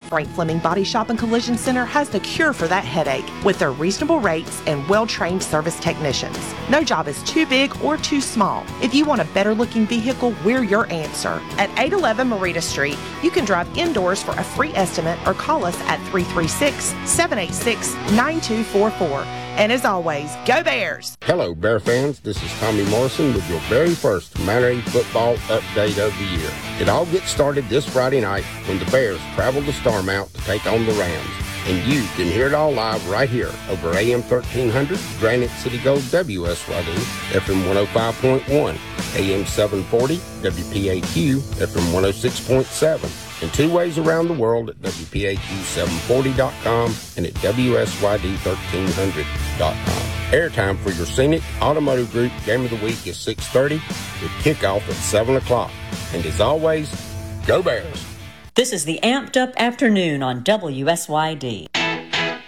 Frank Fleming Body Shop and Collision Center has the cure for that headache with their reasonable rates and well-trained service technicians. No job is too big or too small. If you want a better-looking vehicle, we're your answer. At 811 Marita Street, you can drive indoors for a free estimate or call us at 336-786-9244. And as always, go Bears! Hello, Bear fans. This is Tommy Morrison with your very first Manatee football update of the year. It all gets started this Friday night when the Bears travel to Starmount to take on the Rams. And you can hear it all live right here over AM 1300, Granite City Gold WSYD, FM 105.1, AM 740, WPAQ, FM 106.7, and two ways around the world at WPAQ740.com and at WSYD1300.com. Airtime for your Scenic Automotive Group Game of the Week is 6:30 with kickoff at 7 o'clock. And as always, go Bears! This is the Amped Up Afternoon on WSYD.